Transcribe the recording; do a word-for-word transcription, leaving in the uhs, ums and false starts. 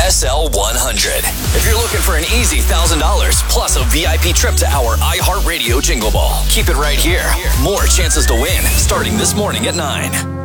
S L one hundred. If you're looking for an easy one thousand dollars plus a V I P trip to our iHeartRadio Jingle Ball, keep it right here. More chances to win starting this morning at nine.